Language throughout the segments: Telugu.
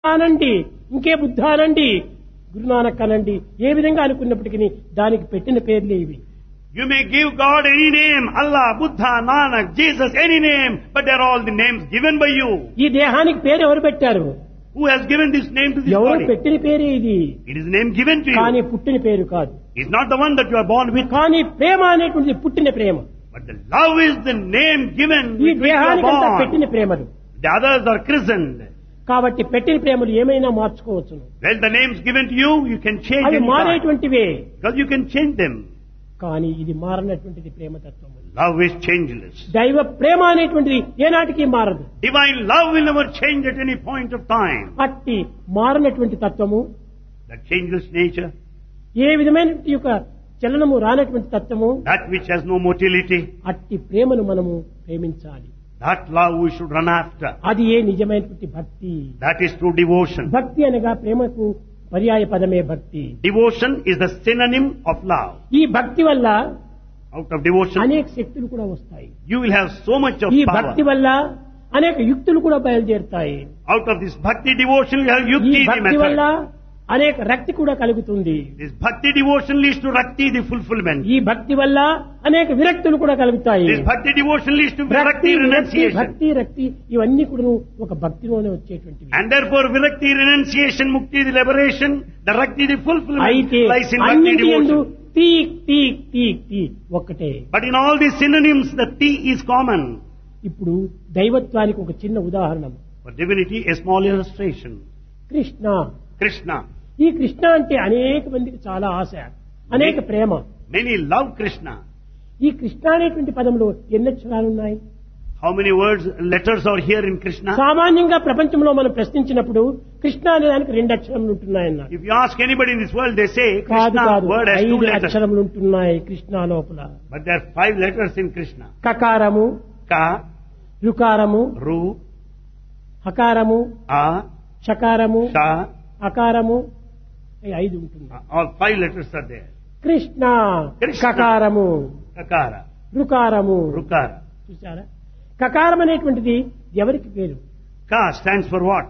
అనండి, ఇంకే బుద్ధ అనండి, గురునానక్ అనండి, ఏ విధంగా అనుకున్నప్పటికీ దానికి పెట్టిన పేర్లే ఇవి. You may give God any name, Allah, Buddha, Nanak, Jesus, any name, but they are all the names given by you. ఈ దేహానికి పేరు ఎవరు పెట్టారు? Who has given this name to this ఎవరు body? పెట్టిన పేరే ఇది. It is a name given to కానీ you. పుట్టిన పేరు కాదు. It's not the one that you are born with. కానీ ప్రేమ అనేటువంటిది పుట్టిన ప్రేమ. But the love is the name given ఈ with which you are దేహానికంతా పెట్టిన born. ప్రేమలు. The others are christened. కాబట్టి పెట్టిన ప్రేమలు ఏమైనా మార్చుకోవచ్చును. Well, the names given to you, you can change అవి anytime. మారేటువంటివే. Because you can change them. కానీ ఇది మారనటువంటిది ప్రేమతత్వము. Love is changeless. దైవ ప్రేమ అనేటువంటిది ఏనాటికి మారదు. Divine love will never change at any point of time. అట్టి మారనటువంటి తత్వము, That changeless nature, ఏ విధమైన యొక్క చలనము రానటువంటి తత్వము, that which has no motility, అట్టి ప్రేమను మనము ప్రేమించాలి. that love we should run after. అది ఏ నిజమైనటువంటి భక్తి. That is true devotion. భక్తి అనగా ప్రేమకు పర్యాయ పదమే భక్తి. Devotion is the synonym of love. ఈ భక్తి వల్ల Out of devotion, అనేక శక్తులు కూడా వస్తాయి. you will have so much of ఈ power. భక్తి వల్ల అనేక యుక్తులు కూడా బయలుదేరుతాయి. Out of this bhakti devotion, you have ఈ yukti, the భక్తి వల్ల method. అనేక రక్తి కూడా కలుగుతుంది. This bhakti devotion leads to rakti, the fulfillment. ఈ భక్తి వల్ల అనేక విరక్తులు కూడా కలుగుతాయి. This bhakti devotion leads to భక్తి virakti renunciation. భక్తి రక్తి ఇవన్నీ కూడా ఒక భక్తిలోనే వచ్చేటువంటివి. And therefore virakti renunciation, mukti the liberation, the rakti the fulfillment అయితే lies in bhakti అన్నింటి యందు devotion. తీక్ తీక్ తీక్ తీక్ ఒక్కటే. But in all these synonyms, the T is common. ఇప్పుడు దైవత్వానికి ఒక చిన్న ఉదాహరణ. For divinity, a small illustration. Krishna. Krishna. ఈ కృష్ణ అంటే అనేక మందికి చాలా ఆశ, అనేక ప్రేమ. Many love Krishna. ఈ కృష్ణ అనేటువంటి పదంలో ఎన్ని అక్షరాలు ఉన్నాయి? How many words, letters are here in Krishna? సామాన్యంగా ప్రపంచంలో మనం ప్రశ్నించినప్పుడు కృష్ణ అనే దానికి 2 అక్షరములు ఉంటున్నాయన్నారు. If you ask anybody in this world, they say కాదు Krishna కాదు, word has 2 5 letters. అక్షరములు ఉంటున్నాయి కృష్ణ లోపల. But there are 5 letters in Krishna. కకారము, Ka, రుకారము, Ru, హకారము, A, షకారము, Sha, అకారము, ఈ 5 ఉంటుంది. all 5 letters are there. Krishna, Krishna. కకారము, Kakara, రుకారము. Rukara. చూసారా? కకారం అనేటువంటిది ఎవరికి పేరు? Ka stands for what?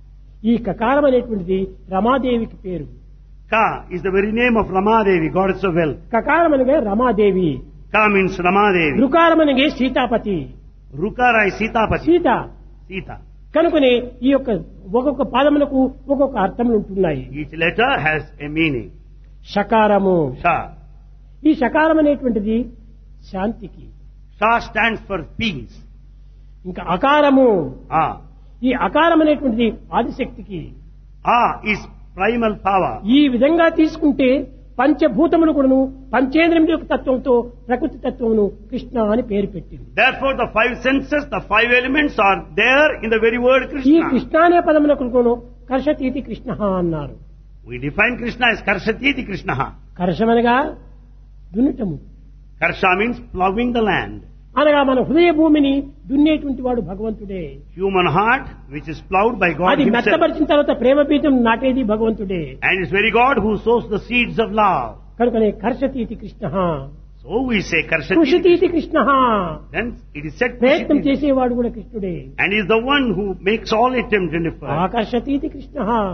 ఈ కకారం అనేటువంటిది రమాదేవికి పేరు. Ka is the very name of Ramadevi, goddess of wealth. కకారం అనగా రమాదేవి, Ka means Ramadevi. రుకారం అనగా Sitapati, Rukara is Sitapati. Sita. Sita. కనుకనే ఈ యొక్క ఒక్కొక్క పాదములకు ఒక్కొక్క అర్థములు ఉంటున్నాయి. Each letter has a meaning. షకారము, Sha. ఈ షకారం అనేటువంటిది శాంతికి. Sha stands for peace. ఇంకా అకారము, A. ఈ అకారం అనేటువంటిది ఆదిశక్తికి. A is primal power. ఈ విధంగా తీసుకుంటే పంచభూతములు కూడాను పంచేంద్రియముల యొక్క తత్వంతో ప్రకృతి తత్వమును కృష్ణ అని పేరు పెట్టింది. Therefore the 5 senses, the 5 elements are there in the very word ఈ Krishna. కృష్ణ అనే పదమునకు కర్షతీతి కృష్ణ అన్నారు. We define Krishna as Karshati Krishna. కర్షమనగా దున్నటము, Karsha means plowing the land. అనగా మన హృదయ భూమిని దున్నేటువంటి వాడు భగవంతుడే. Human heart which is plowed by God అది himself. మెత్తపరిచిన తర్వాత ప్రేమ బీజం నాటేది భగవంతుడే. And it's very God who sows the seeds of love. కనుకనే కర్షతీతి Krishna, So we say Karshati. కృషితీతి Krishna. Then it is said ప్రయత్నం Krishna. చేసేవాడు కూడా కృష్ణుడే. And is the one who makes all attempt and effort. ఆకర్షతీతి Krishna,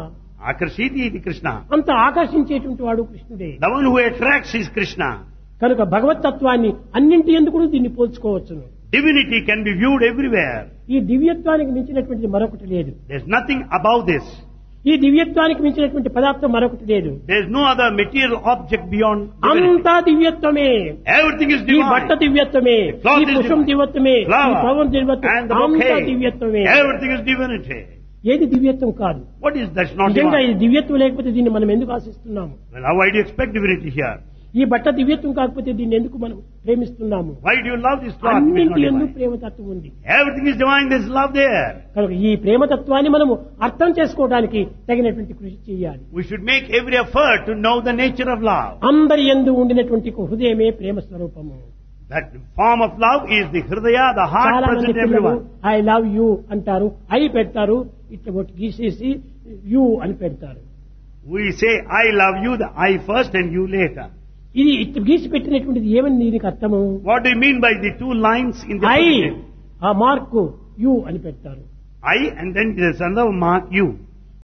Akarshiti Krishna. అంత ఆకర్షించేటువంటి వాడు కృష్ణుడే. The one who attracts is Krishna. కనుక భగవతత్వాన్ని అన్నింటి ఎందుకు దీన్ని పోల్చుకోవచ్చును. Divinity can be viewed everywhere. ఈ దివ్యత్వానికి మించినటువంటి మరొకటి లేదు. There's nothing above this. ఈ దివ్యత్వానికి మించినటువంటి పదార్థం మరొకటి లేదు. There's no other material object beyond divinity. అంతా దివ్యత్వమే. Everything is ఈ బట్ట divine. దివ్యత్వమే, cloth ఈ is పుష్పం divine. దివ్యత్వమే, ఈ Flower పవన్ దివ్యత్వమే, and the అంతా bouquet. దివ్యత్వమే. Everything is divinity. ఏది దివ్యత్వం కాదు. What is that's not నిజంగా ఈ divine? దివ్యత్వం లేకపోతే దీన్ని మనం ఎందుకు ఆశిస్తున్నాము? Well, how do you expect divinity here? ఈ బట్ట దివ్యత్వం కాకపోతే దీన్ని ఎందుకు మనం ప్రేమిస్తున్నాము? Why do you love this cloth? It is not అన్నింటి యందు divine. ప్రేమతత్వం ఉంది. Everything is divine. There's love there. కనుక ఈ ప్రేమతత్వాన్ని మనము అర్థం చేసుకోవడానికి తగినటువంటి కృషి చేయాలి. We should make every effort to know the nature of love. అందరి యందు ఉండినటువంటి హృదయమే ప్రేమ స్వరూపము. That form of love is the hridaya, the heart చాలా మంది present in పిల్లలు everyone. ఐ లవ్ యూ అంటారు, ఐ పెడతారు, ఇట్లా ఒకటి గీసేసి యూ అని పెడతారు. We say, I love you, the I first and you later. ఇది ఇట్లా గీసి పెట్టినటువంటిది ఏమని దీనికి అర్థము? What do you mean by the 2 lines in the I positive? ఆ మార్కు యూ అని పెడతారు. I and then there's another mark you.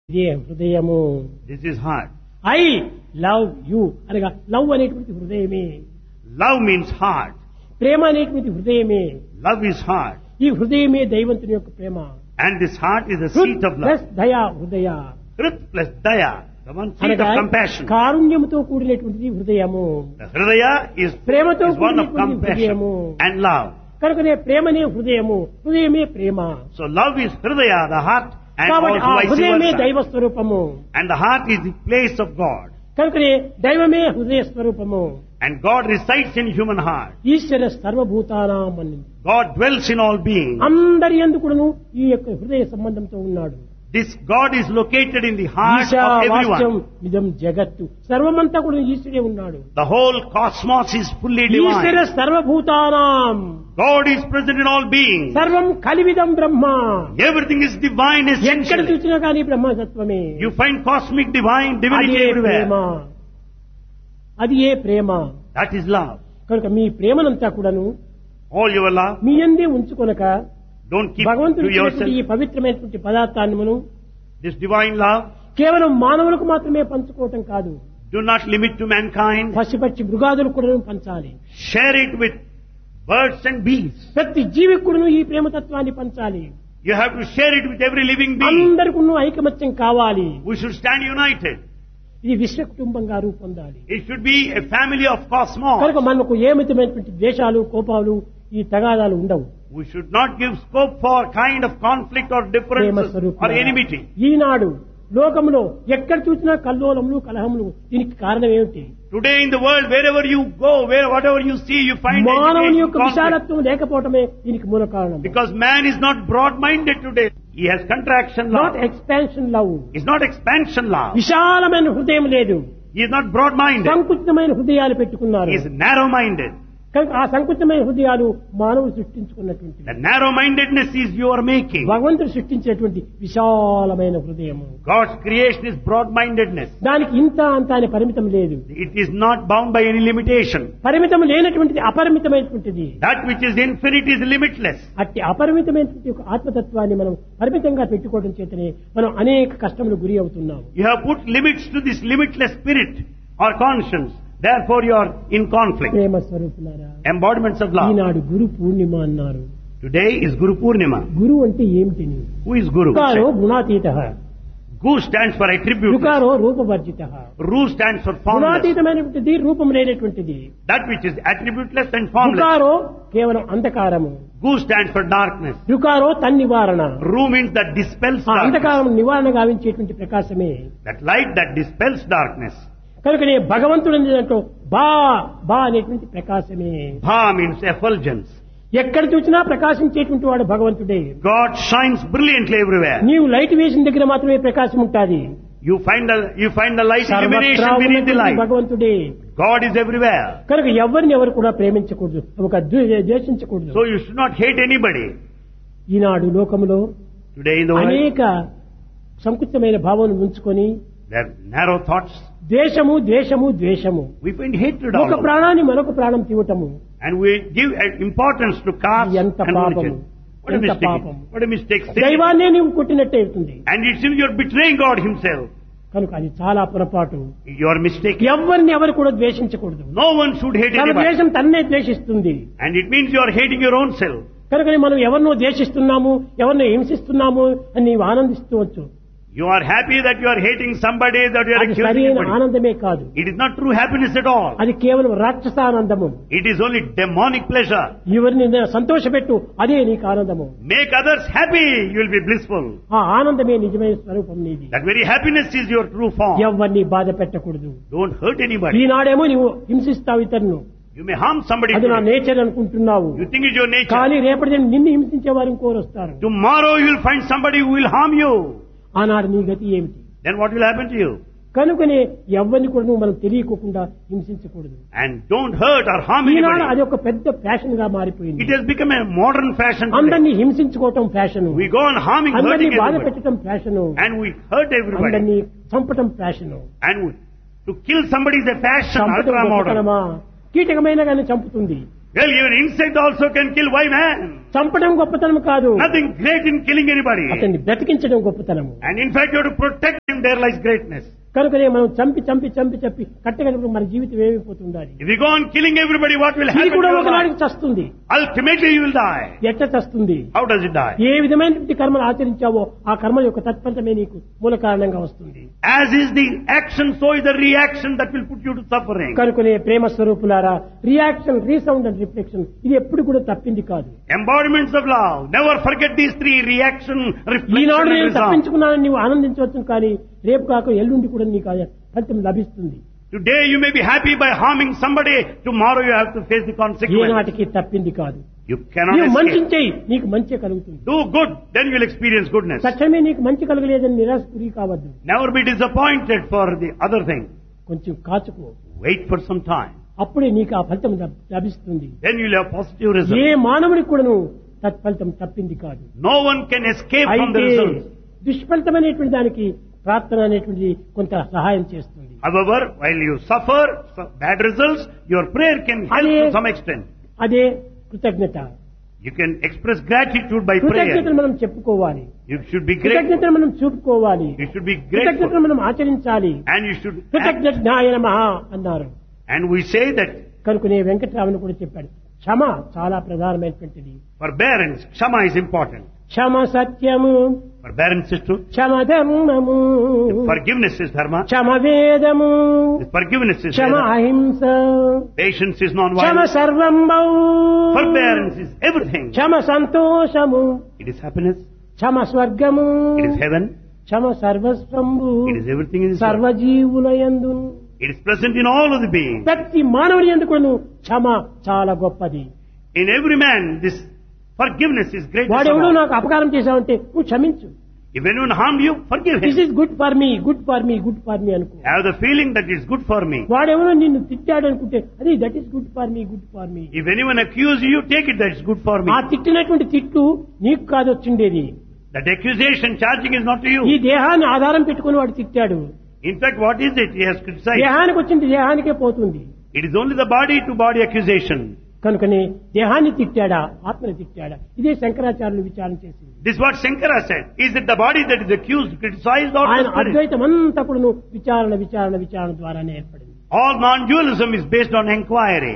ఇదే హృదయము. This is heart. I love you అనగా లవ్ అనేటువంటి హృదయమే. Love means heart. ప్రేమ అనేటువంటి హృదయమే. Love is heart. ఈ హృదయమే దైవంతుని యొక్క ప్రేమ. And this heart is the seat of love. Plus దయా హృదయ Hrit plus daya, the one seat అనగా of compassion. కారుణ్యముతో కూడినటువంటిది హృదయము. The hridaya is ప్రేమతో one of కూడినటువంటి compassion హృదయము. and love. కనుకనే ప్రేమనే హృదయము, హృదయమే ప్రేమ. So love is hridaya, the heart, and కాబట్టి ఆ also vice హృదయమే versa. దైవ స్వరూపము. And the heart is the place of God. కనుకనే దైవమే హృదయ స్వరూపము. And God resides in human heart. ఈశ్వర సర్వభూతానాం అనింది. God dwells in all beings. అందరి యందుకును ఈ యొక్క హృదయ సంబంధంతో ఉన్నాడు. This God is located in the heart Esha of వాస్యం everyone. నిజం జగత్తు సర్వమంతా కూడా ఈశ్వరే ఉన్నాడు. The whole cosmos is fully Eshwara divine. సర్వభూతానాం God is present in all beings. సర్వం కలివిదం బ్రహ్మ. Everything is divine ఎక్కడ essentially. చూసినా కానీ బ్రహ్మతత్వమే. You find cosmic divine divinity అదే ప్రేమ. everywhere. అది ఏ ప్రేమ. That is love. కనుక మీ ప్రేమనంతా కూడాను All your love, me యందే ఉంచుకొనక don't keep భగవంతుడు to ఇచ్చినటువంటి yourself. ఈ పవిత్రమైనటువంటి పదార్థాన్ని మనం This divine love, కేవలం మానవులకు మాత్రమే పంచుకోవటం కాదు, do not limit to mankind. పశుపక్షి మృగాదులకు కూడా పంచాలి. Share it with birds and beasts. ప్రతి జీవికి కూడా ఈ ప్రేమతత్వాన్ని పంచాలి. You have to share it with every living being. అందరికీ ఐకమత్యం కావాలి. We should stand united. ఇది విశ్వ కుటుంబంగా రూపొందాలి. It should be a family of cosmos. కనుక మనకు ఏమితమైనటువంటి ద్వేషాలు, కోపాలు, ఈ తగాదాలు ఉండవు. We should not give scope for kind of conflict or Prema differences స్వరూపం. or enmity. ఈనాడు లోకంలో ఎక్కడ చూసినా కల్లోలములు, కలహములు. దీనికి కారణం ఏమిటి? Today in the world, wherever you go, whatever you see, you find మానవుని agitation, యొక్క conflict. విశాలత్వం లేకపోవటమే దీనికి మూల కారణం. Because man is not broad-minded today. He has contraction not love. Expansion love. It's not expansion love. విశాలమైన హృదయం లేదు. He is not broad-minded. సంకుచితమైన హృదయాలు పెట్టుకున్నారు. He is narrow-minded. కనుక ఆ సంకుచితమైన హృదయాలు మానవుడు సృష్టించుకున్నటువంటి, The narrow-mindedness is your making. భగవంతుడు సృష్టించినటువంటి విశాలమైన హృదయము. God's creation is broad-mindedness. దానికి ఇంత అంత అనే పరిమితం లేదు. It is not bound by any limitation. పరిమితం లేనటువంటిది అపరిమితమైనటువంటిది. That which is infinite is limitless. అట్టి అపరిమితమైనటువంటి ఒక ఆత్మతత్వాన్ని మనం పరిమితంగా పెట్టుకోవడం చేతనే మనం అనేక కష్టములు గురి అవుతున్నాము. You have put limits to this limitless spirit or conscience. Therefore you are in conflict. ప్రేమ స్వరూపులారా, Embodiments of love. ఈనాడు గురు పూర్ణిమ అన్నారు. Today is Guru Purnima. గురు అంటే ఏమిటి? Who is Guru? యుకారో గుణాతీత, Gu stands for attribute. యుకారో రూపవర్జిత. Ru stands for formless. గుణాతీతమైనటువంటిది, రూపం లేనటువంటిది. That which is attributeless and formless. యుకారో కేవలం అంధకారము. Gu stands for darkness. యుకారో తన్నివారణ. Ru means that dispels ఆ darkness. అంధకారం నివారణ గావించేటువంటి ప్రకాశమే. That light that dispels darkness. కనుకనే భగవంతుడు దాంట్లో బా బా అనేటువంటి ప్రకాశమే. Bha means effulgence. ఎక్కడ చూసినా ప్రకాశించేటువంటి వాడు భగవంతుడే. God shines brilliantly everywhere. నీవు లైట్ వేసిన దగ్గర మాత్రమే ప్రకాశం ఉంటుంది. You find the light illumination సర్వత్రా beneath the ఉన్నటువంటి light. భగవంతుడే. God is everywhere. కనుక ఎవరిని ఎవరు కూడా ప్రేమించకూడదు, ఒక ద్వేషించకూడదు. So you should not hate anybody. ఈనాడు లోకములో Today in the world, అనేక సంకుచితమైన భావం ఉంచుకొని there are narrow thoughts. ద్వేషము ద్వేషము ద్వేషము, We find hatred all ఒక over. ప్రాణాన్ని మరొక ప్రాణం తీవటము. And we give importance to caste ఎంత and పాపము, religion. What a ఎంత mistake. పాపం. What a mistake. Sin. దైవాన్నే నీవు కొట్టినట్టే అవుతుంది. And it seems you are betraying God himself. కనుక అది చాలా పొరపాటు. You are mistaken. ఎవరిని ఎవరు కూడా ద్వేషించకూడదు. No one should hate తన anybody. ద్వేషం తన్నే ద్వేషిస్తుంది. And it means you are hating your own self. కనుక మనం ఎవరినో ద్వేషిస్తున్నాము, ఎవరినో హింసిస్తున్నాము అని నీవు ఆనందిస్తవచ్చు. You are happy that you are hating somebody, that you are అది accusing సరైన somebody. ఆనందమే కాదు. It is not true happiness at all. అది కేవలం రాక్షసానందము. It is only demonic pleasure. ఎవరిని సంతోషపెట్టు, అదే నీకు ఆనందము. Make others happy, you will be blissful. ఆ ఆనందమే నిజమైన స్వరూపం నీది. That very happiness is your true form. ఎవరిని బాధ పెట్టకూడదు. Don't hurt anybody. ఈనాడేమో నీవు హింసిస్తావు ఇతరును, You may harm somebody అది నా today. నేచర్ అనుకుంటున్నావు. You think it's your nature. కానీ రేపటి దినం నిన్ను హింసించే వారు ఇంకోరు వస్తారు. Tomorrow you will find somebody who will harm you. ఆనాడు నీ గతి ఏమిటి? Then what will happen to you? కనుకనే ఎవరిని కూడా నువ్వు మనం తెలియకోకుండా హింసించకూడదు. And don't hurt or harm Eenadu anybody. అది ఒక పెద్ద ఫ్యాషన్ గా మారిపోయింది. It has become a modern fashion today. అందరినీ హింసించుకోవటం fashion, We go on harming, అందరినీ hurting బాధ everybody. పెట్టడం fashion, And we hurt everybody. అందరినీ చంపటం fashion. And to kill somebody is a fashion, చంపటం ultra modern. గొప్పతనమా? కీటకమైన కానీ చంపుతుంది. Well, even insect also can kill. Why man? చంపడం గొప్పతనం కాదు, Nothing great in killing anybody. అతన్ని బ్రతికించడం గొప్పతనము. And in fact, you have to protect and there lies greatness. కనుకనే మనం చంపి కట్టగలిగినప్పుడు మన జీవితం ఏమైపోతుండాలి. If you go on killing everybody, what will ఇది happen కూడా to your ఒకనాడికి life? చస్తుంది. Ultimately you will die. ఎట్లా చస్తుంది? How does it die? ఏ విధమైనటువంటి కర్మలు ఆచరించావో ఆ కర్మ యొక్క తత్ఫలితమే నీకు మూల కారణంగా వస్తుంది. As is the action, so is the reaction that will put you to suffering. కనుకనే ప్రేమ స్వరూపులారా, రియాక్షన్, రీసౌండ్ అండ్ రిఫ్లెక్షన్ ఇది ఎప్పుడు కూడా తప్పింది కాదు. Embodiments of love. Never forget these three: reaction, reflection, Eenadu and నేను resolve. తప్పించుకున్నానని నీవు ఆనందించవచ్చు, కానీ రేపు కాక ఎల్లుండి కూడా నీకు ఆ ఫలితం లభిస్తుంది. Today you may be happy by harming somebody. Tomorrow you have to face the A consequences. నాటికి తప్పింది కాదు. You cannot నీవు మంచి escape. చేయి, నీకు మంచి కలుగుతుంది. Do good, then you will experience goodness. తక్షణమే నీకు మంచి కలగలేదని నిరాశ గురి కావద్దు. Never be disappointed for the other thing. కొంచెం కాచుకో, Wait for some time. అప్పుడే నీకు ఆ ఫలితం లభిస్తుంది. Then you will have positive A results. మానవుడికి కూడాను తత్ఫలితం తప్పింది కాదు. No one can escape from the అయితే results. దుష్ఫలితమైనటువంటి దానికి ప్రార్థన అనేటువంటిది కొంత సహాయం చేస్తుంది. However, while you suffer bad results, your prayer can help to some extent. అదే కృతజ్ఞత. You can express gratitude by prayer. కృతజ్ఞతను మనం చెప్పుకోవాలి, You should be grateful. కృతజ్ఞతను మనం చూపుకోవాలి, You should be కృతజ్ఞతను grateful. మనం ఆచరించాలి. And you should act. కృతజ్ఞతాయ నమః అన్నారు. And we say that కనుకనే వెంకటరామన్ కూడా చెప్పాడు, క్షమ చాలా ప్రధానమైనటువంటిది. forbearance, kshama is important. క్షమ సత్యము, Forbearance is truth. క్షమ ధర్మము, Forgiveness is dharma. క్షమ వేదము, Forgiveness is క్షమ Veda. అహింస, Patience is Kshama non-violence. సర్వంబౌ, Forbearance is everything. క్షమ సంతోషము, It is happiness. క్షమ స్వర్గము, It is heaven. Kshama సర్వస్వంబు, It is everything in this world. సర్వజీవుల యందు, It is present in all of the beings. ప్రతి మానవుని యందు కూడాను క్షమ చాలా గొప్పది. In every man, this forgiveness is great. వాడెవడో నాకు అపకారం చేశావంటే నువ్వు క్షమించు. If anyone harmed you, forgive this him. Is good for me, good for me, good for me అనుకో. Have the feeling that it's good for me. వాడెవడో నిన్ను తిట్టాడు అనుకుంటే అది that is good for me, good for me. If anyone accuses you, take it that it's good for me. ఆ తిట్టినటువంటి తిట్టు నీకు కాదు వచ్చిండేది. That accusation, charging is not to ఈ you. దేహాన్ని ఆధారం పెట్టుకుని వాడు తిట్టాడు. In fact, what is it? He has criticized. దేహానికి వచ్చింది దేహానికే పోతుంది. It is only the body to body accusation. కనుకనే దేహాన్ని తిట్టాడా, ఆత్మని తిట్టాడా, ఇదే శంకరాచార్యులు విచారణ చేసింది. This is what Shankara said. Is it the body that is accused, criticized, or ఆయన the spirit? అద్వైతం అంతా కూడా విచారణ ద్వారానే ఏర్పడింది. All non-dualism is based on inquiry.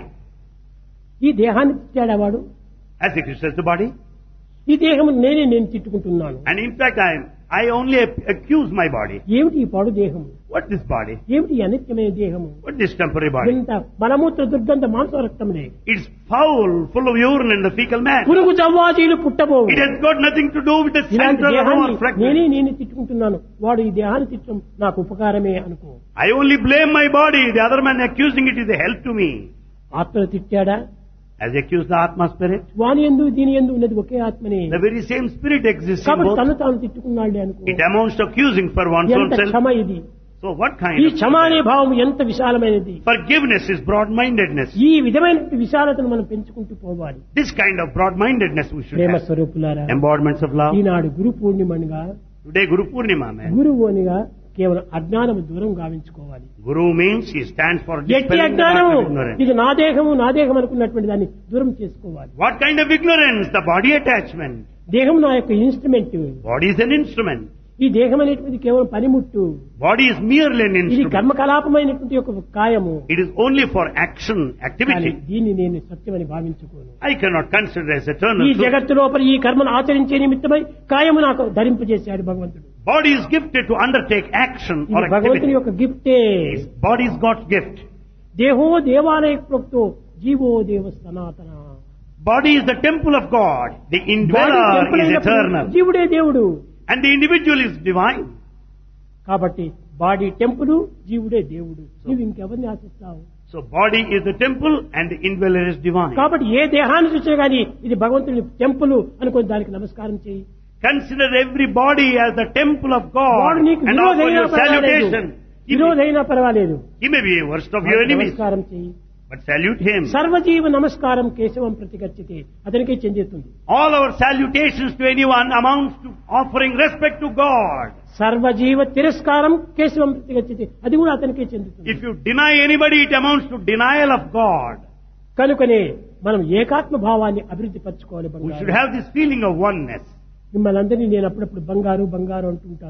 ఈ దేహాన్ని తిట్టాడా వాడు, As he criticizes the body. ఈ దేహం నేను తిట్టుకుంటున్నాను. And in fact, I only accuse my body. ఏమిటి ఈ పాడు దేహము, What this body? ఏమిటి ఈ అనిత్యమైన దేహము, What this temporary body? ఎంత మలమూత్ర దుర్గంధ మాంసరక్తములే, It's foul, full of urine and the fecal matter. పురుగు జవ్వాజీలు పుట్టబోవు. It has got nothing to do with the ఇలాంటి central దేహాన్ని or fragment. నేను తిట్టుకుంటున్నాను, వాడు ఈ దేహాన్ని తిట్టడం నాకు ఉపకారమే అనుకో. I only blame my body. The other man accusing it is a help to me. ఆత్మను తిట్టాడా, As accused the Atma spirit. వాని ఎందు దీని ఎందు ఉన్నది ఒకే ఆత్మనే. The very same spirit exists in కాబట్టి both. తను తాను తిట్టుకున్నాడే అనుకో. It amounts to accusing for one's own ఎంత self. క్షమ ఇది. So what kind ఈ of క్షమ అనే భావం ఎంత విశాలమైనది. forgiveness is broad-mindedness. ఈ విధమైన విశాలతను మనం పెంచుకుంటూ పోవాలి. This kind of broad-mindedness we should Prema have. స్వరూపులారా, Embodiments of love. Eenadu Guru పూర్ణిమనిగా, Today Guru Purnima, man. గురువు అనిగా కేవలం అజ్ఞానము దూరం గావించుకోవాలి. Guru means he stands for ఎట్టి dispelling the అజ్ఞానము, dark of ignorance. ఇది నా దేహం అనుకున్నటువంటి దాన్ని దూరం చేసుకోవాలి. What kind of ignorance? The body attachment. దేహం నా యొక్క instrument. Body is an instrument. ఈ దేహం అనేటువంటిది కేవలం పనిముట్టు. Body is merely an ఇది instrument. కర్మకలాపమైనటువంటి ఒక కాయము. It is only for action, కానీ activity. దీన్ని నేను సత్యమని భావించుకోను. I cannot consider as eternal. ఈ truth. జగత్తు లోపల ఈ కర్మను ఆచరించే నిమిత్తమై కాయము నాకు ధరింపజేశాడు భగవంతుడు. Body is gifted to undertake action or ఇది భగవంతుని activity. యొక్క గిఫ్టే. His body is God's gift. దేహో దేవాలయ ప్రోక్తో జీవో దేవ సనాతన. Body is the temple of God. The body indweller temple is అయినప్పుడు eternal. జీవుడే దేవుడు. And the individual is divine. కాబట్టి బాడీ టెంపుల్, జీవుడే దేవుడు. నువ్వు ఇంకెవరిని ఆశిస్తావు? So body is the temple and the indweller is divine. కాబట్టి ఏ దేహాన్ని చూసినా గానీ ఇది భగవంతుని టెంపుల్ అనుకుని దానికి నమస్కారం చేయి. Consider every body as the temple of వాడు God నీకు and offer విరోధైనా your పర్వాలేదు, salutation. విరోధైనా పర్వాలేదు, He may be a worst of your వాడికి enemies, నమస్కారం చేయి. but salute him. సర్వజీవ నమస్కారం కేశవం ప్రతిగచ్చితే అతనికే చెందుతుంది. All our salutations to anyone amounts to offering respect to God. సర్వజీవ తిరస్కారం కేశవం ప్రతిగచ్చితే అది కూడా అతనికే చెందుతుంది. If you deny anybody, it amounts to denial of God. కనుకనే మనం ఏకాత్మ భావాన్ని అభివృద్ధి పరచుకోవాలి. We should బంగారు have this feeling of oneness. మిమ్మల్ని అందరినీ నేను అప్పుడప్పుడు బంగారు అంటుంటాను.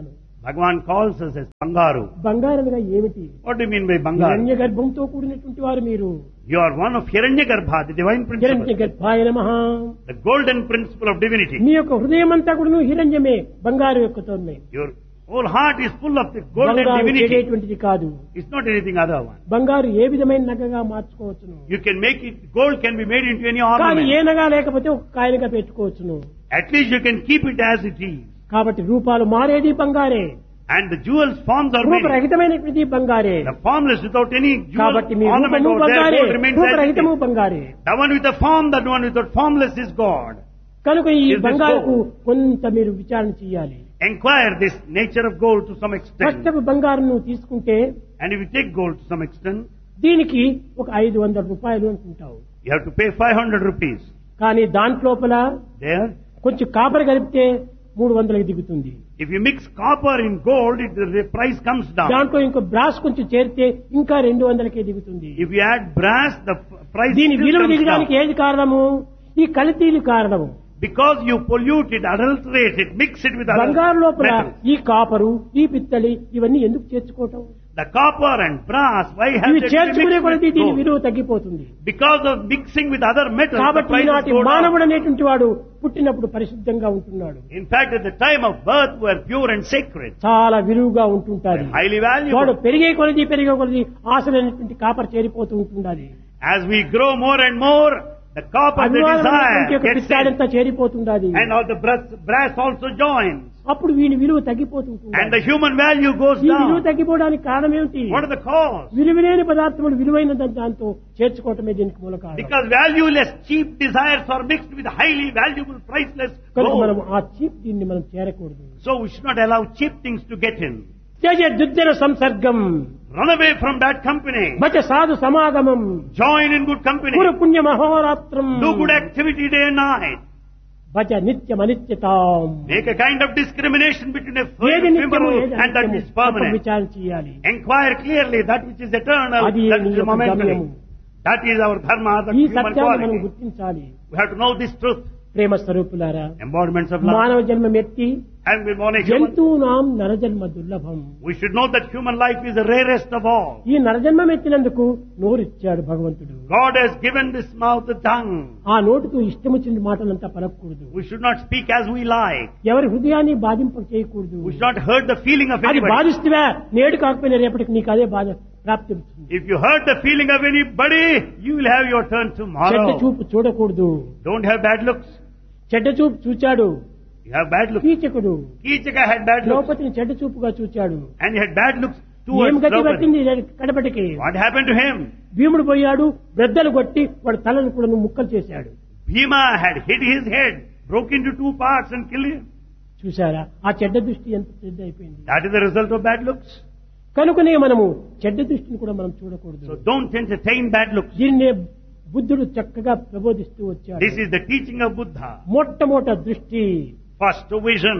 Bhagavan calls us as Bangaru. బంగారముగా ఏమిటి? What do you mean by Bangaru? హిరణ్య గర్భంతో కూడినటువంటి వారు మీరు. You are one of Hiranyagarbha, the divine హిరణ్య principle, గర్భాయ నమః. the golden principle of divinity. మీ యొక్క హృదయం అంతా కూడా హిరణ్యమే, బంగారు యొక్కతోనే. Your whole heart is full of the golden బంగారు divinity. చెడేటువంటిది కాదు. It's not anything other one. బంగారు ఏ విధమైన నగగా మార్చుకోవచ్చును. You can make it, gold can be made into any కానీ ఏ ornament. నగా లేకపోతే ఒక కాయనగా పెట్టుకోవచ్చును. At least you can keep it as it is. కాబట్టి రూపాలు మారేది బంగారే, And the jewels forms are made. రూపరహితమైనటువంటి బంగారే. The formless without any jewel కాబట్టి మీ ornament రూపము over there, బంగారే, gold remains as it రూపరహితము is. బంగారే. The one with the form, that one without formless is God. కనుక ఈ Is this బంగారుకు gold? కొంత మీరు విచారణ చేయాలి. Enquire this nature of gold to some extent. కష్టపు బంగారును తీసుకుంటే And if you take gold to some extent, దీనికి ఒక 500 రూపాయలు అనుకుంటావు. you have to pay 500 rupees. కానీ దాంట్లోపల There, కొంచెం కాపర్ కలిపితే 300కి దిగుతుంది. if you mix copper in gold, the price comes down. దాంట్లో ఇంకో బ్రాస్ కొంచెం చేరితే ఇంకా 200కే దిగుతుంది. If you add brass, the price దీని still విలువ comes దిగడానికి down. ఏది కారణము? ఈ కల్తీలు కారణము. Because you pollute it, adulterate it, mix it with other బంగారు లోపల metals. ఈ కాపరు, ఈ పిత్తలి ఇవన్నీ ఎందుకు చేర్చుకోవటం? The copper and brass, why have ఇవి they to be చేర్చుకునే mixed కొలది with దీని gold? విలువ తగ్గిపోతుంది. Because of mixing with other metals, the కాబట్టి prices ఈనాటి go down. మానవుడు అనేటువంటి వాడు పుట్టినప్పుడు పరిశుద్ధంగా ఉంటున్నాడు. In fact, at the time of birth, were pure and sacred, చాలా విలువగా ఉంటుంటారు. highly వాడు valuable. పెరిగే కొలది ఆశలైనటువంటి కాపర్ చేరిపోతూ ఉంటుండాలి. As we grow more and more, the copper, the desire gets in, పిత్తాడంతా చేరిపోతుండాలి. and all the brass also joins, అప్పుడు వీని విలువ తగ్గిపోతుంటుంది. and the human value goes ఈ విలువ down. తగ్గిపోవడానికి కారణం ఏమిటి? What are the cause? విలువలేని పదార్థములు విలువైన దాంతో చేర్చుకోవటమే దీనికి మూల కారణం. Because valueless, cheap desires are mixed with highly valuable, priceless కనుక మనం gold. ఆ చీప్ దీన్ని మనం చేరకూడదు. So we should not allow cheap things to get in. త్యజ దుర్జన సంసర్గం Run away from that company. భజ సాధు సమాగమం Join in good company. పుర పుణ్య మహోరాత్రం Do good activity day and night. భజ నిత్యం అనిత్యతాం. Make a kind of discrimination between a ఏది నిత్యము ephemeral ఏది and that అనిత్యము is permanent. విచారణ చేయాలి. Enquire clearly that which is eternal, అది that నీ is యొక్క momentary. గమ్యము. That is our dharma, the ఈ human సత్యాన్ని మనం quality. గుర్తించాలి. We have to know this truth. ప్రేమ స్వరూపులారా, Embodiments of love. మానవ జన్మం ఎత్తి And we want a human. జంతువునాం నరజన్మ దుర్లభం. We should know that human life is the rarest of all. ఈ నరజన్మం ఎత్తినందుకు నోరిచ్చాడు భగవంతుడు. God has given this mouth a tongue. ఆ నోటితో ఇష్టం వచ్చిన మాటలంతా పలకూడదు. We should not speak as we like. ఎవరి హృదయాన్ని బాధింప చేయకూడదు. We should not hurt the feeling of అది anybody. బాధిస్తువా నేడు కాకపోయినా రేపటికి నీకు అదే బాధ ప్రాప్తి. If you hurt the feeling of anybody, you will have your turn చెడ్డ tomorrow. చూపు చూడకూడదు. Don't have bad looks. చెడ్డ చూపు చూచాడు You have bad looks. కీచకుడు. Kīchaka had bad looks. ద్రౌపదిని చెడ్డ చూపుగా చూచాడు. And he had bad looks ఏం towards గతి Draupadi. పట్టింది కడపటికి? What happened to him? భీముడు పోయాడు, బ్రద్దలు కొట్టి వాడు తలను కూడా ముక్కలు చేశాడు. Bhima had hit his head, broke into 2 parts and killed him. చూసారా ఆ చెడ్డ దృష్టి ఎంత చెడ్డ అయిపోయింది. That is the result of bad looks. కనుకనే మనము చెడ్డ దృష్టిని కూడా మనం చూడకూడదు. So don't entertain bad looks. దీన్నే బుద్ధుడు చక్కగా ప్రబోధిస్తూ వచ్చాడు. This is the teaching of Buddha. మొట్టమొదట దృష్టి, First vision.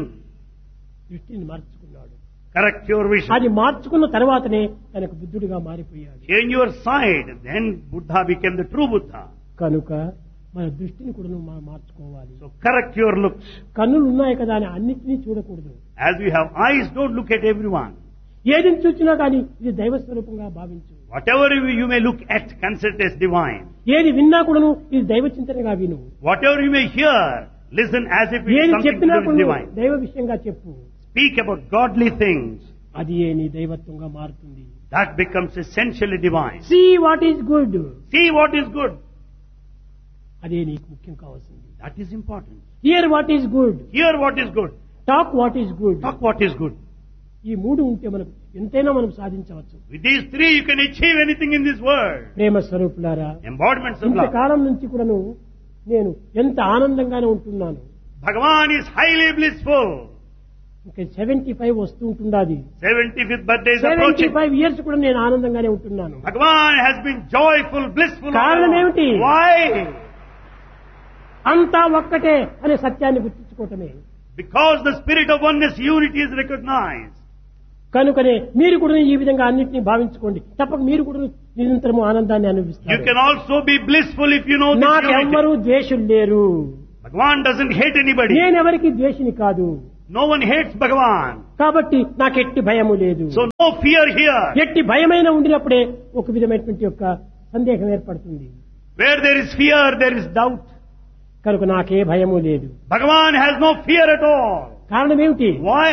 దృష్టిని మార్చుకున్నాడు. Correct your vision. అది మార్చుకున్న తర్వాతనే తనకు బుద్ధుడిగా మారిపోయాడు. Change your side. Then Buddha became the true Buddha. కనుక మన దృష్టిని కూడా మనం మార్చుకోవాలి. So correct your looks. కన్నులు ఉన్నాయి కదా అని అన్నిటినీ చూడకూడదు. As we have eyes, don't look at everyone. ఏది చూసినా కానీ ఇది దైవ స్వరూపంగా భావించు. Whatever you may look at, consider it as divine. ఏది విన్నా కూడాను ఇది దైవ చింతనగా విను. Whatever you may hear, listen as if it is ఏది something to చెప్పినా do with కూడా divine. దైవ విషయంగా చెప్పు. Speak about godly things. అది నీ దైవత్వంగా మారుతుంది. That becomes essentially divine. See what is good, See what is good. అదే నీకు ముఖ్యం కావాల్సింది. That is important. Here what is good, Hear what is good. Talk what is good. Talk what is good. ఈ మూడు ఉంటే మనకు ఎంతైనా మనం సాధించవచ్చు. With these 3, you can achieve anything in this world. ప్రేమ స్వరూపులారా, Embodiments of love. ఇంతకాలం నుంచి కూడాను నేను ఎంత ఆనందంగానే ఉంటున్నాను. Bhagavan is highly blissful. ఇంకా 75 వస్తూ ఉంటుండాది. 75th birthday is approaching. 75 years కూడా నేను ఆనందంగానే ఉంటున్నాను. Bhagavan has been joyful, blissful. కారణం ఏమిటి? Why? అంతా ఒక్కటే అనే సత్యాన్ని గుర్తించుకోవటమే. Because the spirit of oneness, unity is recognized. కనుకనే మీరు కూడా ఈ విధంగా అన్నింటినీ భావించుకోండి. తప్పక మీరు కూడా నిరంతరము ఆనందాన్ని You అనుభవిస్తారు. can also be blissful if you know this నాకు unity. ఎవ్వరూ ద్వేషులు లేరు. Bhagavan doesn't hate anybody. నేనెవరికి ద్వేషిని కాదు. No one hates Bhagavan. కాబట్టి నాకు ఎట్టి భయము లేదు. So no fear here. ఎట్టి భయమైన ఉండినప్పుడే ఒక విధమైనటువంటి యొక్క సందేహం ఏర్పడుతుంది. Where there is fear, there is doubt. కనుక నాకే భయము లేదు. Bhagavan has no fear at all. కారణం ఏమిటి? Why?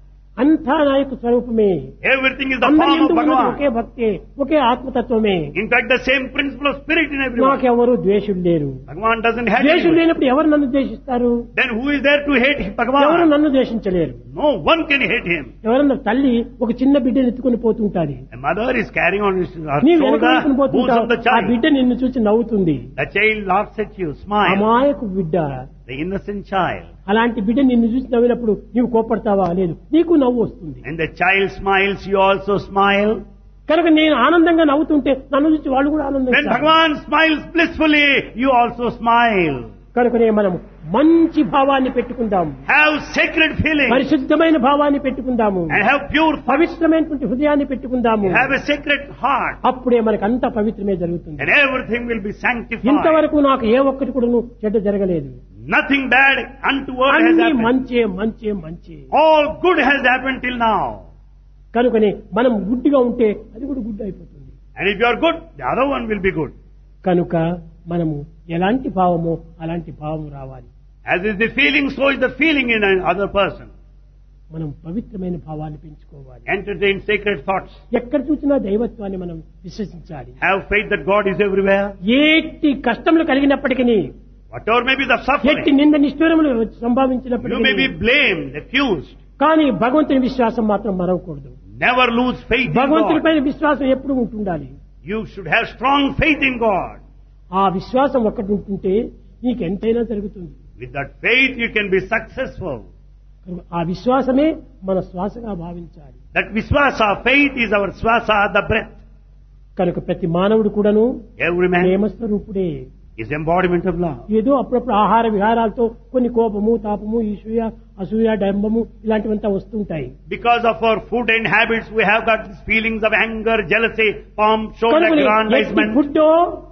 అంతా నా యొక్క స్వరూపమే. Everything is the అందరి form of యందు ఉన్నది ఒకే Bhagavan. భక్తే, ఒకే ఆత్మతత్వమే. In fact, the same principle of spirit in everyone. నాకెవరు ద్వేషులు లేరు. Bhagavan doesn't hate ద్వేషులు anyone. లేనప్పుడు ఎవరు నన్ను ద్వేషిస్తారు? Then who is there to hate ఎవరు Bhagavan? నన్ను ద్వేషించలేరు. No one can hate him. ఎవరన్నా తల్లి ఒక చిన్న బిడ్డను ఎత్తుకుని పోతుంటాది. A mother is carrying on her నీవు shoulder వెనక bosom పోతుంటావు, of the ఆ child. బిడ్డ నిన్ను చూసి నవ్వుతుంది. The child laughs at you, smiles. అమాయకు బిడ్డ. The innocent child. అలాంటి బిడ్డ నిన్ను చూసి నవ్వినప్పుడు నీవు కోపడతావా? లేదు, నీకు నవ్వు వస్తుంది. And the child smiles, you also smile. కనుక నేను ఆనందంగా నవ్వుతుంటే నన్ను చూసి వాళ్ళు కూడా When ఆనందంగా. Bhagavan smiles blissfully, you also smile. కనుకనే మనం మంచి భావాన్ని పెట్టుకుందాం, Have sacred feelings. పరిశుద్ధమైన భావాన్ని పెట్టుకుందాము, And have pure thoughts. పవిత్రమైనటువంటి హృదయాన్ని పెట్టుకుందాము. Have a sacred heart. అప్పుడే మనకు అంతా పవిత్రమే జరుగుతుంది. And everything will be sanctified. ఇంతవరకు నాకు ఏ ఒక్కటి కూడా చెడ్డ జరగలేదు. Nothing bad untoward has అన్ని happened. మంచే మంచే మంచే. All good has happened till now. కనుకనే మనం గుడ్డిగా ఉంటే అది కూడా గుడ్ అయిపోతుంది. And if you are good, the other one will be good. కనుక మనము ఎలాంటి భావమో అలాంటి భావము రావాలి. As is the feeling, so is the feeling in another person. మనం పవిత్రమైన భావాన్ని పెంచుకోవాలి. Entertain sacred thoughts. ఎక్కడ చూసినా దైవత్వాన్ని మనం విశ్వసించాలి. Have faith that God is everywhere. ఏటి కష్టములు కలిగినప్పటికీ, Whatever may be the ఎట్టి suffering, నింద నిష్ఠూరములు you may be సంభావించినప్పటికీ blamed, accused. కానీ భగవంతుని విశ్వాసం మాత్రం మరవకూడదు. Never lose faith in God. భగవంతునిపైన విశ్వాసం ఎప్పుడు ఉంటుండాలి. You should have strong faith in God. ఆ విశ్వాసం ఒక్కటి ఉంటుంటే నీకు ఎంతైనా జరుగుతుంది. With that faith, you can be successful. ఆ విశ్వాసమే మన శ్వాసగా భావించాలి. That viswasa, faith is our swasa, the breath. కనుక ప్రతి మానవుడు కూడాను Every man ప్రేమస్వరూపుడే. is embodiment of love. ఏదో అప్పుడప్పుడు ఆహార విహారాలతో కొన్ని కోపము, తాపము, ఈసూయ, అసూయ, డంబము ఇలాంటివంతా వస్తుంటాయి. Because of our food and habits, we have got these feelings of anger, jealousy, pomp, show, కనుక ఎట్టి aggrandizement. ఫుడ్డో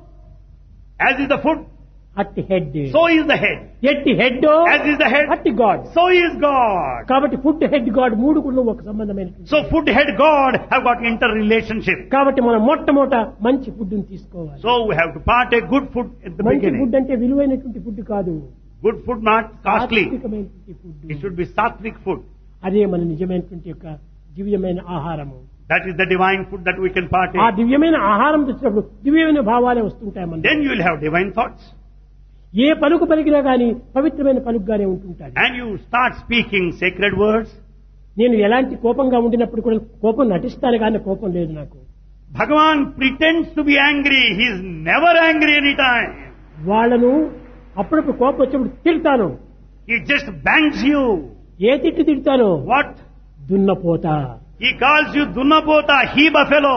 As is the foot, అట్టి head, so is the head. ఎట్టి head As is the head, అట్టి గాడ్. so is God. కాబట్టి ఫుడ్, హెడ్, గాడ్ మూడు కూడా ఒక సంబంధమైన. So food, head, God have got interrelationship. కాబట్టి మనం మొట్టమొదట మంచి ఫుడ్ తీసుకోవాలి. So we have to partake good food at the మంచి beginning. ఫుడ్ అంటే విలువైనటువంటి ఫుడ్ కాదు, Good food, not costly. సాత్వికమైనటువంటి food. It should be sattvic food. అదే మన నిజమైనటువంటి యొక్క దివ్యమైన ఆహారము. That is the divine food that we can ఆ partake. దివ్యమైన ఆహారం తెచ్చినప్పుడు దివ్యమైన భావాలే వస్తుంటాయి మన. Then you will have divine thoughts. ఏ పలుకు పలికినా గాని పవిత్రమైన పలుకుగానే ఉంటుంటాయి. And you start speaking sacred words. నేను ఎలాంటి కోపంగా ఉండినప్పుడు కూడా కోపం నటిస్తాను కానీ కోపం లేదు నాకు. Bhagavan pretends to be angry. He is never angry any time. వాళ్ళను అప్పుడప్పుడు కోపం వచ్చినప్పుడు తిడతాను. He just bangs you. ఏ తిట్టు తిడతాను? What? దున్నపోత. He calls you Dunnapota, he buffalo.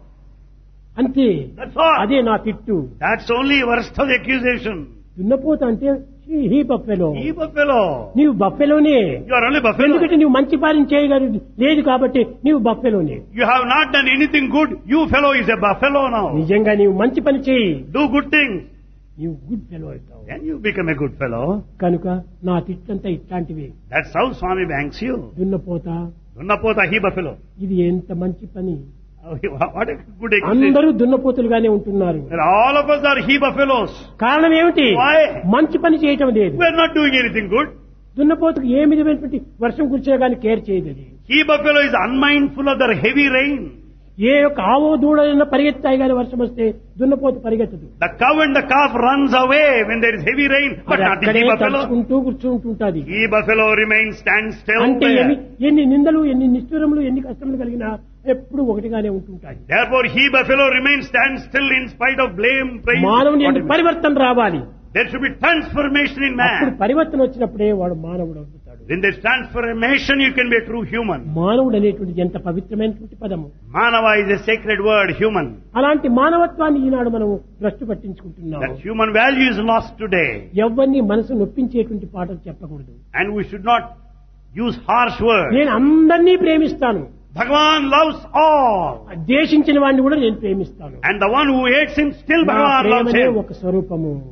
అంతే, That's all. అదే నా తిట్టు. That's only worst of the accusation. దున్నపోత అంటే హీ బఫెలో. He buffalo. నీవు బఫెలోనే. You are only buffalo. ఎందుకంటే నువ్వు మంచి పాలన చేయగలదు లేదు కాబట్టి నీవు బఫెలోనే. You have not done anything good. You fellow is a buffalo now. నిజంగా నీవు మంచి పని చేయి, Do good things. నీవు గుడ్ ఫెలో అవుతావు. Then you become a good fellow. కనుక నా తిట్లంతా ఇట్లాంటివి. That's how Swami banks you. దున్నపోత, Dunnapota, he buffalo. ఇది ఎంత మంచి పని. What a good accusation. అందరూ దున్నపోతులుగానే ఉంటున్నారు. And all of us are he buffaloes. కారణం ఏమిటి? Why? మంచి పని చేయటం లేదు. We are not doing anything good. దున్నపోతుకు ఏ విధమైనటువంటి వర్షం కురిచినా కానీ కేర్ చేయదు అది. He buffalo is unmindful of the heavy rain. ఏ యొక్క ఆవో దూడైనా పరిగెత్తాయి కానీ వర్షం వస్తే దున్నపోతు పరిగెత్తదు. The cow and the calf runs away when there is heavy rain, but అది not the అక్కడే he buffalo. తలుచుకుంటూ కూర్చుంటుంటది. He buffalo remains stand still అంటే there. ఎన్ని నిందలు, ఎన్ని నిష్ఠూరములు, ఎన్ని కష్టములు కలిగినా ఎప్పుడు ఒకటిగానే ఉంటుంటాయి. Therefore, he buffalo remains stand still in spite of blame, praise. మానవుని whatever. పరివర్తన రావాలి. There should be transformation in అప్పుడు man. పరివర్తన వచ్చినప్పుడే వాడు మానవుడు అవుతాడు. When there is transformation, you can be a true human. మానవుడు అనేటువంటిది ఎంత పవిత్రమైనటువంటి పదము. Manava is a sacred word, human. అలాంటి మానవత్వాన్ని ఈనాడు మనం భ్రష్టు పట్టించుకుంటున్నాం. That human value is lost today. ఎవరిని మనసు నొప్పించేటువంటి పాటలు చెప్పకూడదు. And we should not use harsh words. నేను అందరినీ ప్రేమిస్తాను, Bhagavan loves all. ద్వేషించిన వాడిని కూడా నేను ప్రేమిస్తాను. And the one who hates him, still నా Bhagavan loves ప్రేమనే him. ఒక స్వరూపము.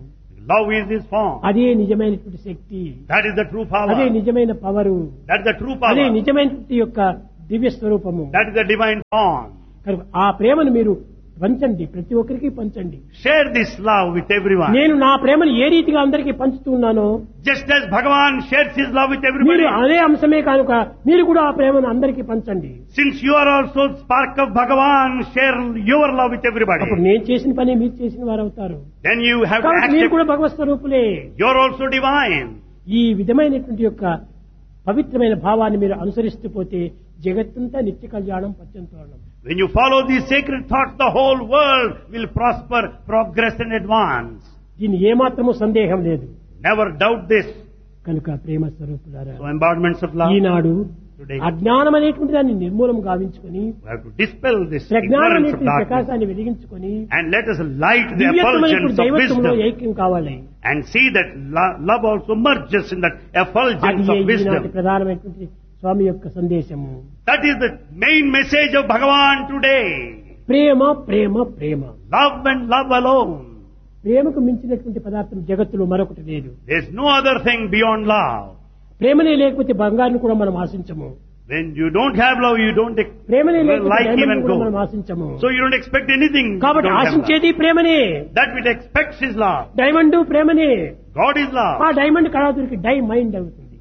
Love is His form. అదే నిజమైనటువంటి శక్తి, That is the true అదే power. నిజమైన power, That is the true అదే power. నిజమైనటువంటి యొక్క దివ్య స్వరూపము. That is the divine form. కనుక ఆ ప్రేమను మీరు పంచండి, ప్రతి ఒక్కరికి పంచండి. Share this love with everyone. నేను నా ప్రేమను ఏ రీతిగా అందరికీ పంచుతున్నానో Just as Bhagavan shares His love with మీరు everybody. అదే అంశమే కనుక మీరు కూడా ఆ ప్రేమను అందరికీ పంచండి. Since you are also spark of Bhagavan, share your love with everybody. అప్పుడు నేను చేసిన పని మీరు చేసిన వారు అవుతారు. Then you have to కాబట్టి మీరు accept. కూడా భగవత్ స్వరూపులే. You are also divine. ఈ విధమైనటువంటి యొక్క పవిత్రమైన భావాన్ని మీరు అనుసరిస్తూ పోతే జగత్తంతా నిత్య కళ్యాణం పచ్చంతోరణం. When you follow these sacred thoughts, the whole world will prosper, progress and advance. దీన్ని ఏమాత్రము సందేహం లేదు. Never doubt this. కనుక ప్రేమ స్వరూపులారా, So embodiments of love. Eenadu Today, అజ్ఞానం అనేటువంటి దాన్ని నిర్మూలం గావించుకొని we have to dispel this ప్రజ్ఞానం ignorance of అనేటువంటి darkness ప్రకాశాన్ని వెలిగించుకొని and let us light the దివ్యత్వమైనటువంటి effulgence of దైవత్వంలో wisdom ఐక్యం కావాలి. and see that love also merges in that అది effulgence of ఈనాటి wisdom. ప్రధానమైనటువంటి స్వామి యొక్క సందేశము. That is the main message of Bhagavan today. Prema Prema Prema. Love and love alone. ప్రేమకు మించినటువంటి పదార్థం జగత్తులో మరొకటి లేదు. There is no other thing beyond love. ప్రేమనే లేకపోతే బంగారుని కూడా మనం ఆశించము. When you don't have love, you don't ప్రేమనే లేకపోతే like డైమండ్ even కూడా మనం gold. ఆశించము. So you don't expect anything. if you కాబట్టి don't have love. ఆశించేది ప్రేమనే. That which expects is love. Diamond ప్రేమనే. God is ఆ love. డైమండ్ కళాతురికి డై మైండ్ అవుతుంది.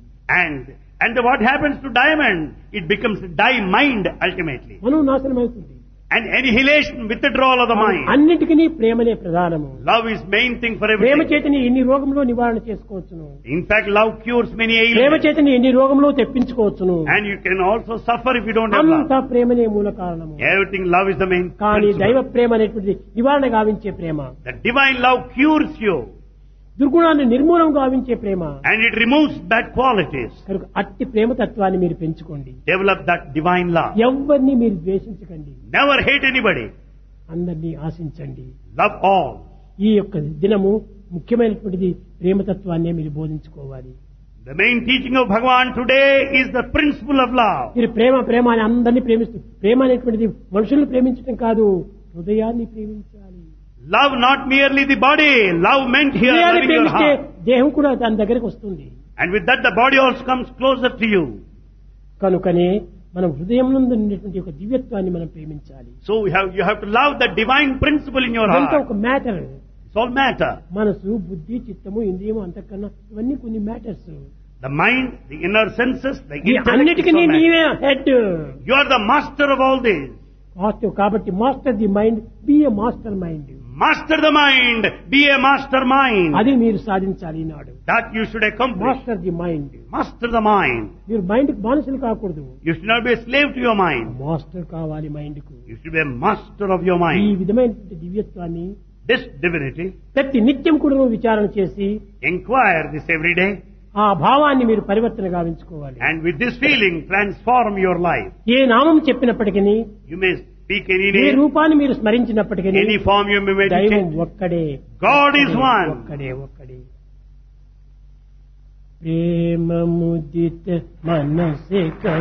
And what happens to diamond? It becomes mind ultimately. మనం నాశనం అవుతుంది. And annihilation, withdrawal of the mind. అన్నిటికీ ప్రేమనే ప్రధానము. Love is main thing for Prema everything. చేతని ఎన్ని రోగంలో నివారణ చేసుకోవచ్చును. In fact, love cures many Prema ailments. చేతని ఎన్ని రోగంలో తెప్పించుకోవచ్చును. And you can also suffer if you don't have అంతా love. ప్రేమనే మూల కారణము. Everything love is the main కానీ దైవ principle. ప్రేమ అనేటువంటిది నివారణ గావించే ప్రేమ, The divine love cures you. దుర్గుణాన్ని నిర్మూలం గావించే ప్ేమ. And it removes bad qualities. కనుక అట్టి ప్రేమ తత్వాన్ని మీరు పెంచుకోండి. Develop that divine love. ఎవరిని మీరు ద్వేషించకండి. Never hate anybody. అందరినీ ఆశించండి. Love all. ఈ యొక్క దినము ముఖ్యమైనటువంటిది ప్రేమతత్వాన్నే మీరు బోధించుకోవాలి. The main teaching of Bhagavan today is the principle of love. మీరు ప్రేమ ప్రేమ అని అందరినీ ప్రేమిస్తూ, ప్రేమ అనేటువంటిది మనుషుల్ని ప్రేమించడం కాదు, హృదయాన్ని ప్రేమించాలి. Love not merely the body. Love meant here హృదయాన్ని loving your ప్రేమిస్తే heart. దేహం కూడా దాని దగ్గరకు వస్తుంది. And with that the body also comes closer to you. కనుకనే మనం హృదయం నందు ఉన్నటువంటి ఒక దివ్యత్వాన్ని మనం ప్రేమించాలి. So you have to love the divine principle in your ఇదంతా heart. ఒక మ్యాటర్. It's all matter. మనసు, బుద్ధి, చిత్తము, ఇంద్రియము, అంతఃకరణ ఇవన్నీ కొన్ని matters. The mind, the inner senses, the ఈ intellect. అన్నిటికీ is all matter. నీవే head. You are the master of all this. కాబట్టి master the mind, B A master mind. Master the mind. Be a master mind. అది మీరు సాధించాలి ఈనాడు. That you should accomplish. Master the mind. Master the mind. మీరు మైండ్ కి బానిసలు కాకూడదు. You should not be a slave to your mind. Master కావాలి మైండ్ కు. You should be a master of your ఈ mind. విధమైనటువంటి దివ్యత్వాన్ని This divinity, ప్రతి నిత్యం కూడా విచారణ చేసి inquire this every day. ఆ భావాన్ని మీరు పరివర్తన గావించుకోవాలి. And with this feeling, transform your life. ఏ నామం చెప్పినప్పటికీ, You may speak any A name, రూపాన్ని మీరు స్మరించినప్పటికీ any form you may దైవం meditate. ఒక్కడే. God is one. ఒక్కడే. ప్రేమ ముదిత మనసే